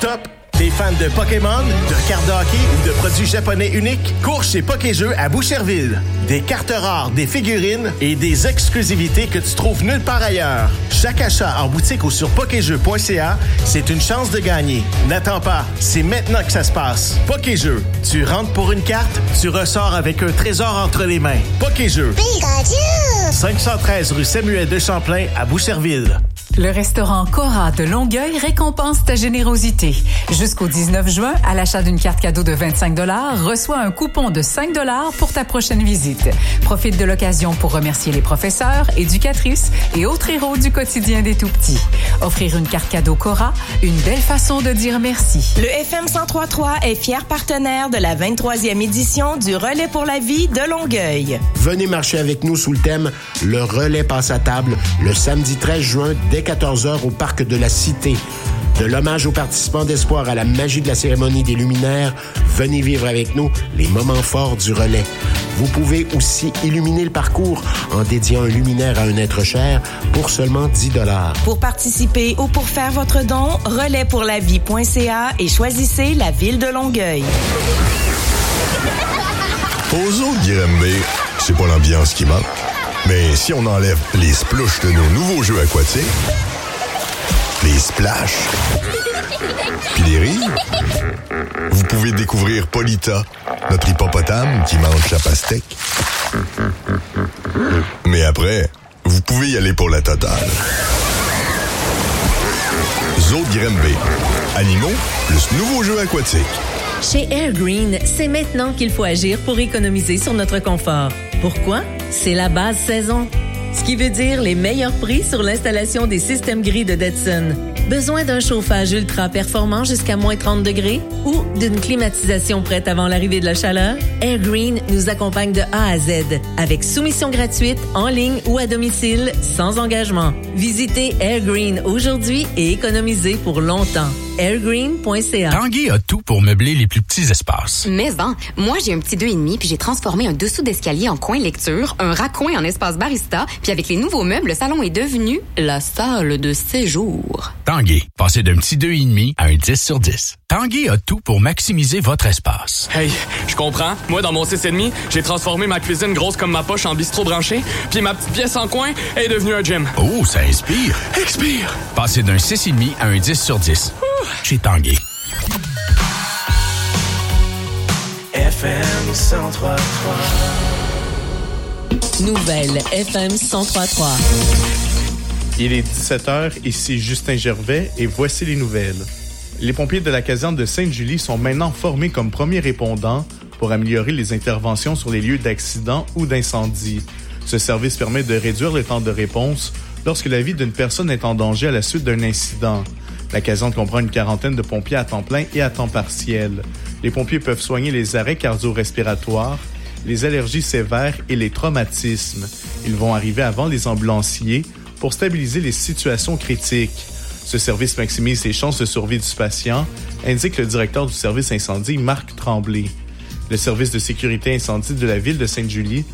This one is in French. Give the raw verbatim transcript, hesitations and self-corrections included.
top? T'es fan de Pokémon, de cartes de hockey ou de produits japonais uniques? Cours chez Pokéjeux à Boucherville. Des cartes rares, des figurines et des exclusivités que tu trouves nulle part ailleurs. Chaque achat en boutique ou sur pokéjeux point c a, c'est une chance de gagner. N'attends pas, c'est maintenant que ça se passe. Pokéjeux, tu rentres pour une carte, tu ressors avec un trésor entre les mains. Pokéjeux. Pikachu! cinq cent treize rue Samuel de Champlain à Boucherville. Le restaurant Cora de Longueuil récompense ta générosité. Jusqu'au dix-neuf juin, à l'achat d'une carte cadeau de vingt-cinq dollars, reçois un coupon de cinq dollars pour ta prochaine visite. Profite de l'occasion pour remercier les professeurs, éducatrices et autres héros du quotidien des tout-petits. Offrir une carte cadeau Cora, une belle façon de dire merci. Le F M cent trois point trois est fier partenaire de la vingt-troisième édition du Relais pour la vie de Longueuil. Venez marcher avec nous sous le thème « Le relais passe à table » le samedi treize juin dès quatorze heures au Parc de la Cité. De l'hommage aux participants d'Espoir à la magie de la cérémonie des luminaires, venez vivre avec nous les moments forts du relais. Vous pouvez aussi illuminer le parcours en dédiant un luminaire à un être cher pour seulement dix dollars. Pour participer ou pour faire votre don, relais pour la vie point c a et choisissez la ville de Longueuil. Aux zoo de Granby, c'est pas l'ambiance qui manque. Mais si on enlève les splouches de nos nouveaux jeux aquatiques, les splash, puis les rires, vous pouvez découvrir Polita, notre hippopotame qui mange sa pastèque. Mais après, vous pouvez y aller pour la totale. Zoo de Granby. Animaux plus nouveaux jeux aquatiques. Chez Air Green, c'est maintenant qu'il faut agir pour économiser sur notre confort. Pourquoi? C'est la base saison. Ce qui veut dire les meilleurs prix sur l'installation des systèmes gris de Detson. Besoin d'un chauffage ultra performant jusqu'à moins trente degrés ou d'une climatisation prête avant l'arrivée de la chaleur? Air Green nous accompagne de A à Z avec soumission gratuite, en ligne ou à domicile, sans engagement. Visitez Air Green aujourd'hui et économisez pour longtemps. airgreen point c a. Tanguy a tout pour meubler les plus petits espaces. Mais bon, moi j'ai un petit deux et demi puis j'ai transformé un dessous d'escalier en coin lecture, un raccoin en espace barista, puis avec les nouveaux meubles, le salon est devenu la salle de séjour. Tanguy, passez d'un petit deux et demi à un dix sur dix. Tanguy a tout pour maximiser votre espace. Hey, je comprends. Moi, dans mon six et demi, j'ai transformé ma cuisine grosse comme ma poche en bistrot branché, puis ma petite pièce en coin est devenue un gym. Oh, ça inspire. Expire. Passez d'un six et demi à un dix sur dix. Ouh. Chez Tanguy. F M cent trois point trois. Nouvelle F M cent trois point trois. Il est dix-sept heures, ici Justin Gervais et voici les nouvelles. Les pompiers de la caserne de Sainte-Julie sont maintenant formés comme premiers répondants pour améliorer les interventions sur les lieux d'accident ou d'incendie. Ce service permet de réduire le temps de réponse lorsque la vie d'une personne est en danger à la suite d'un incident. La caserne comprend une quarantaine de pompiers à temps plein et à temps partiel. Les pompiers peuvent soigner les arrêts cardio-respiratoires, les allergies sévères et les traumatismes. Ils vont arriver avant les ambulanciers pour stabiliser les situations critiques. Ce service maximise les chances de survie du patient, indique le directeur du service incendie, Marc Tremblay. Le service de sécurité incendie de la ville de Sainte-Julie